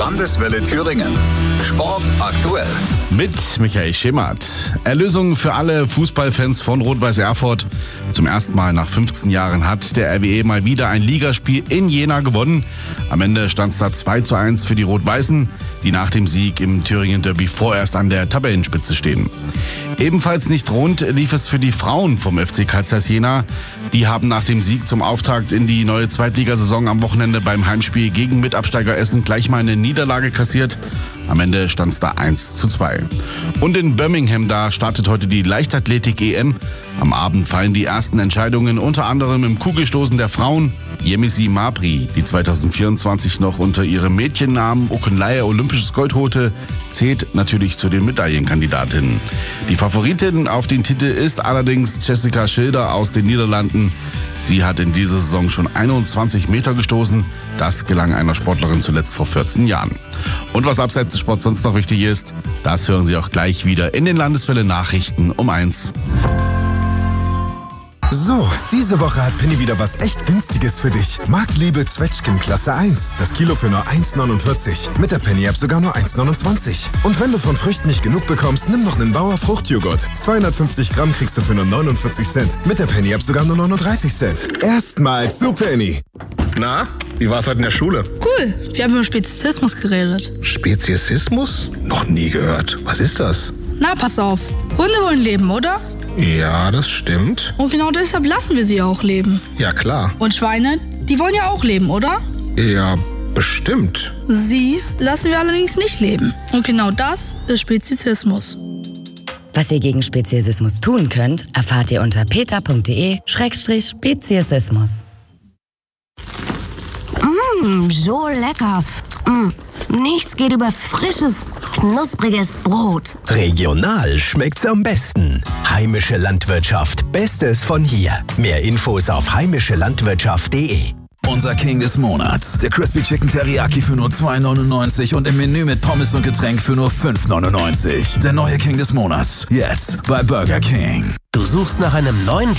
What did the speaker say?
Landeswelle Thüringen. Sport aktuell. Mit Michael Schemert. Erlösung für alle Fußballfans von Rot-Weiß Erfurt. Zum ersten Mal nach 15 Jahren hat der RWE mal wieder ein Ligaspiel in Jena gewonnen. Am Ende stand es da 2:1 für die Rot-Weißen, die nach dem Sieg im Thüringen Derby vorerst an der Tabellenspitze stehen. Ebenfalls nicht rund lief es für die Frauen vom FC Carl Zeiss Jena. Die haben nach dem Sieg zum Auftakt in die neue Zweitligasaison am Wochenende beim Heimspiel gegen Mitabsteiger Essen gleich mal eine Niederlage kassiert. Am Ende stand es da 1:2. Und in Birmingham, da startet heute die Leichtathletik-EM. Am Abend fallen die ersten Entscheidungen, unter anderem im Kugelstoßen der Frauen. Yemisi Mabry, die 2024 noch unter ihrem Mädchennamen Okunlaya olympisches Gold holte, zählt natürlich zu den Medaillenkandidatinnen. Die Favoritin auf den Titel ist allerdings Jessica Schilder aus den Niederlanden. Sie hat in dieser Saison schon 21 Meter gestoßen. Das gelang einer Sportlerin zuletzt vor 14 Jahren. Und was abseits des Sports sonst noch wichtig ist, das hören Sie auch gleich wieder in den Landeswelle Nachrichten um 1. So, diese Woche hat Penny wieder was echt Günstiges für dich. Marktliebe Zwetschgen Klasse 1. Das Kilo für nur 1,49. Mit der Penny-App sogar nur 1,29. Und wenn du von Früchten nicht genug bekommst, nimm noch einen Bauer Fruchtjoghurt. 250 Gramm kriegst du für nur 49 Cent. Mit der Penny-App sogar nur 39 Cent. Erstmals zu Penny. Na, wie war's heute in der Schule? Cool, wir haben über Speziesismus geredet. Speziesismus? Noch nie gehört. Was ist das? Na, pass auf. Hunde wollen leben, oder? Ja, das stimmt. Und genau deshalb lassen wir sie auch leben. Ja, klar. Und Schweine, die wollen ja auch leben, oder? Ja, bestimmt. Sie lassen wir allerdings nicht leben. Und genau das ist Speziesismus. Was ihr gegen Speziesismus tun könnt, erfahrt ihr unter peter.de/Speziesismus. So lecker. Nichts geht über frisches, knuspriges Brot. Regional schmeckt's am besten. Heimische Landwirtschaft. Bestes von hier. Mehr Infos auf heimischelandwirtschaft.de. Unser King des Monats. Der Crispy Chicken Teriyaki für nur 2,99 und im Menü mit Pommes und Getränk für nur 5,99. Der neue King des Monats. Jetzt bei Burger King. Du suchst nach einem neuen